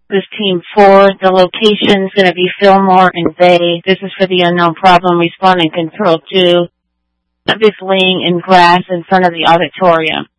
This is Team 4. The location's going to be Fillmore and Bay. This is for the unknown problem. Responding Control 2. This laying in grass in front of the auditorium.